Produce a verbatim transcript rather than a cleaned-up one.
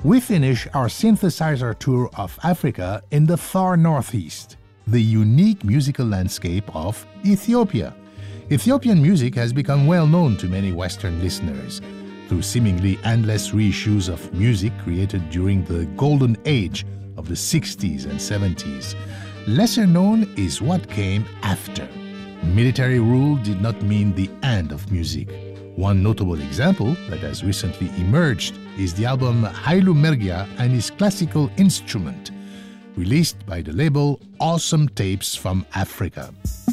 We finish our synthesizer tour of Africa in the far northeast, the unique musical landscape of Ethiopia. Ethiopian music has become well known to many Western listeners through seemingly endless reissues of music created during the golden age of the sixties and seventies. Lesser known is what came after. Military rule did not mean the end of music. One notable example that has recently emerged is the album Hailu Mergia and His Classical Instrument, released by the label Awesome Tapes from Africa.